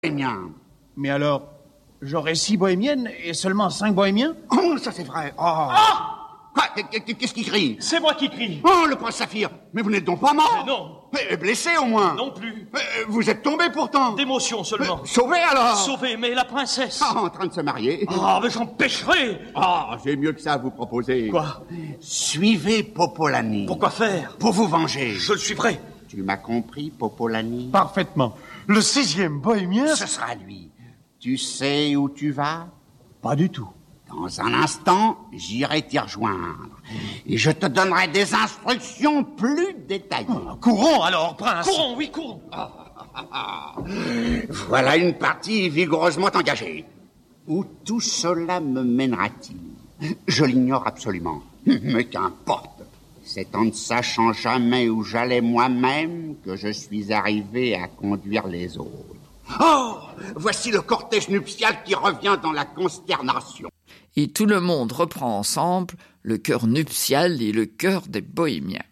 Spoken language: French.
bohémiens. Mais alors, j'aurais 6 bohémiennes et seulement 5 bohémiens? Oh, ça c'est vrai. Oh. Ah! Quoi? Qu'est-ce qui crie? C'est moi qui crie. Oh, le prince Saphir. Mais vous n'êtes donc pas mort? Mais non. Mais blessé au moins? Non plus. Vous êtes tombé pourtant? D'émotion seulement. Sauvé alors? Sauvé, mais la princesse. Ah, en train de se marier. Ah, mais j'empêcherai. Ah, j'ai mieux que ça à vous proposer. Quoi? Suivez Popolani. Pourquoi faire? Pour vous venger. Je le suivrai. Tu m'as compris, Popolani? Parfaitement. Le 6e bohémien... Ce sera lui. Tu sais où tu vas? Pas du tout. Dans un instant, j'irai t'y rejoindre. Et je te donnerai des instructions plus détaillées. Courons alors, prince. Courons, oui, courons. Voilà une partie vigoureusement engagée. Où tout cela me mènera-t-il? Je l'ignore absolument. Mais qu'importe. C'est en ne sachant jamais où j'allais moi-même que je suis arrivé à conduire les autres. Oh! Voici le cortège nuptial qui revient dans la consternation. Et tout le monde reprend ensemble le chœur nuptial et le chœur des bohémiens.